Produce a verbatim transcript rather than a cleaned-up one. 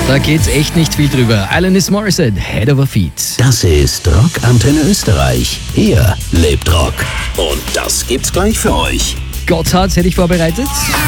Da geht's echt nicht viel drüber. Alanis Morissette, Head Over Feet. Das ist Rock Antenne Österreich. Hier lebt Rock. Und das gibt's gleich für euch. Gotthard hätte ich vorbereitet.